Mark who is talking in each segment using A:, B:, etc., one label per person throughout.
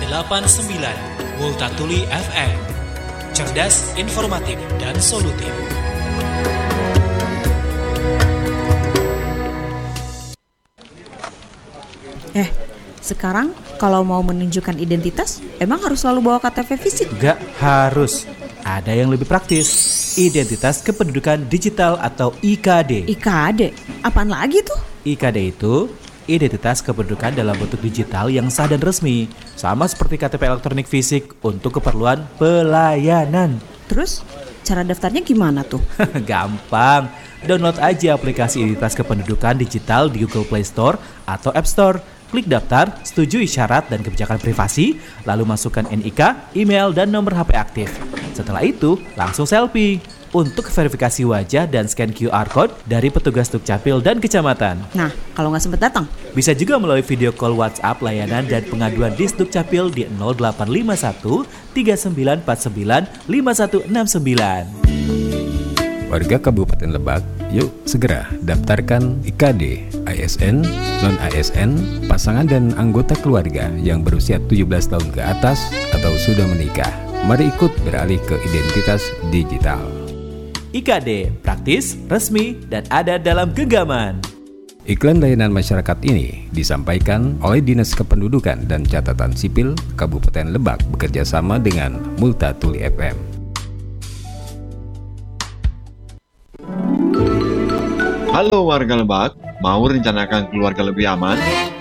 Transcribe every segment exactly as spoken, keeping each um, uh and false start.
A: delapan sembilan Multatuli F M. Cerdas, informatif, dan solutif.
B: Eh, sekarang kalau mau menunjukkan identitas, emang harus selalu bawa K T P fisik?
C: Gak harus. Ada yang lebih praktis. Identitas kependudukan digital atau I K D.
B: I K D? Apaan lagi tuh?
C: I K D itu identitas kependudukan dalam bentuk digital yang sah dan resmi. Sama seperti K T P elektronik fisik untuk keperluan pelayanan.
B: Terus, cara daftarnya gimana tuh?
C: Gampang. Download aja aplikasi identitas kependudukan digital di Google Play Store atau App Store. Klik daftar, setujui syarat dan kebijakan privasi, lalu masukkan N I K, email, dan nomor H P aktif. Setelah itu, langsung selfie. Untuk verifikasi wajah dan scan Q R Code dari petugas Dukcapil dan kecamatan.
B: Nah, kalau nggak sempat datang?
C: Bisa juga melalui video call WhatsApp layanan dan pengaduan di Dukcapil di nol delapan lima satu tiga sembilan empat sembilan lima satu enam sembilan.
D: Warga Kabupaten Lebak, yuk segera daftarkan I K D, A S N, non-A S N, pasangan dan anggota keluarga yang berusia tujuh belas tahun ke atas atau sudah menikah. Mari ikut beralih ke identitas digital.
C: I K D, praktis, resmi, dan ada dalam genggaman.
D: Iklan layanan masyarakat ini disampaikan oleh Dinas Kependudukan dan Catatan Sipil Kabupaten Lebak bekerja sama dengan Multatuli F M.
E: Halo warga Lebak, mau rencanakan keluarga lebih aman?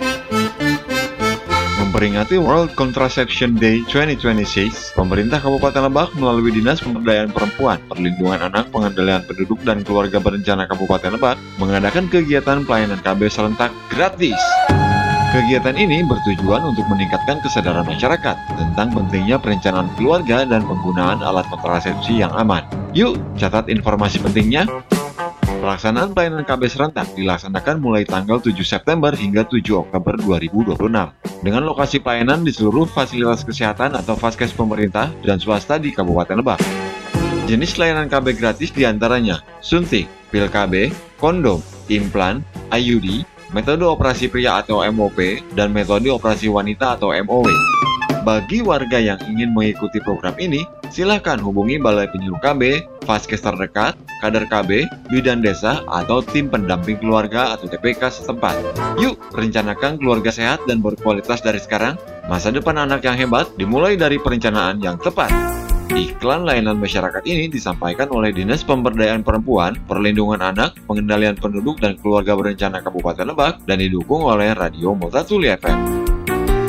E: Memperingati World Contraception Day dua ribu dua puluh enam, pemerintah Kabupaten Lebak melalui Dinas Pemberdayaan Perempuan, Perlindungan Anak, Pengendalian Penduduk, dan Keluarga Berencana Kabupaten Lebak mengadakan kegiatan pelayanan K B serentak gratis. Kegiatan ini bertujuan untuk meningkatkan kesadaran masyarakat tentang pentingnya perencanaan keluarga dan penggunaan alat kontrasepsi yang aman. Yuk, catat informasi pentingnya. Pelaksanaan pelayanan K B serentak dilaksanakan mulai tanggal tujuh September hingga tujuh Oktober dua ribu dua puluh enam dengan lokasi pelayanan di seluruh fasilitas kesehatan atau vaskes pemerintah dan swasta di Kabupaten Lebak. Jenis layanan K B gratis diantaranya suntik, pil K B, kondom, implan, I U D, metode operasi pria atau M O P, dan metode operasi wanita atau M O W. Bagi warga yang ingin mengikuti program ini, silakan hubungi Balai Penyuluh K B, vaskes terdekat, kader K B, bidan desa, atau tim pendamping keluarga atau T P K setempat. Yuk, rencanakan keluarga sehat dan berkualitas dari sekarang. Masa depan anak yang hebat dimulai dari perencanaan yang tepat. Iklan layanan masyarakat ini disampaikan oleh Dinas Pemberdayaan Perempuan, Perlindungan Anak, Pengendalian Penduduk, dan Keluarga Berencana Kabupaten Lebak dan didukung oleh Radio Multatuli F M.